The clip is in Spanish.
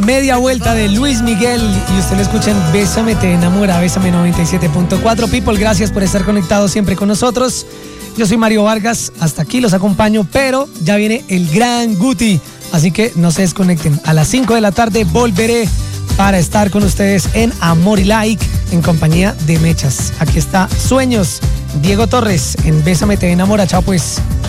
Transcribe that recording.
Media vuelta de Luis Miguel y usted lo escucha en Bésame, te enamora, Bésame 97.4. People, gracias por estar conectados siempre con nosotros. Yo soy Mario Vargas, hasta aquí los acompaño, pero ya viene el gran Guti, así que no se desconecten. A las 5 de la tarde volveré para estar con ustedes en Amor y Like en compañía de Mechas. Aquí está Sueños, Diego Torres en Bésame, te enamora. Chao pues.